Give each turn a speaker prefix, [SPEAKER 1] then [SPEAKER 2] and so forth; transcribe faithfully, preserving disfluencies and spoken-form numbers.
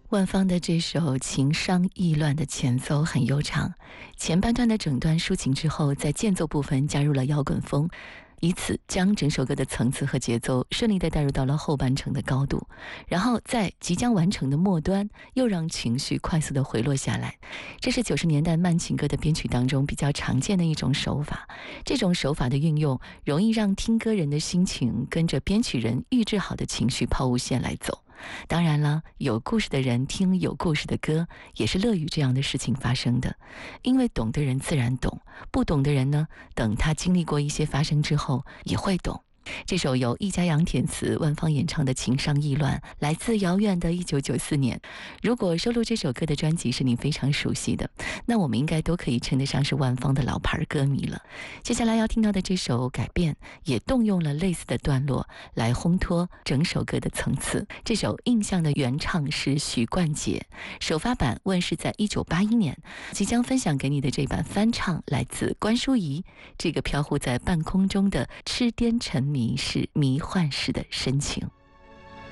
[SPEAKER 1] 万芳的这首《情伤意乱》的前奏很悠长，前半段的整段抒情之后，在间奏部分加入了摇滚风，以此将整首歌的层次和节奏顺利地带入到了后半程的高度，然后在即将完成的末端又让情绪快速地回落下来。这是九十年代慢情歌的编曲当中比较常见的一种手法，这种手法的运用容易让听歌人的心情跟着编曲人预制好的情绪抛物线来走。当然了，有故事的人听有故事的歌，也是乐于这样的事情发生的，因为懂的人自然懂，不懂的人呢，等他经历过一些发生之后也会懂。这首由易家扬填词、万芳演唱的《情伤意乱》来自遥远的一九九四年。如果收录这首歌的专辑是你非常熟悉的，那我们应该都可以称得上是万芳的老牌歌迷了。接下来要听到的这首《改变》也动用了类似的段落来烘托整首歌的层次。这首《印象》的原唱是许冠杰，首发版问世在一九八一年，即将分享给你的这版翻唱来自关淑怡。这个飘忽在半空中的痴癫沉迷是迷幻式的深情。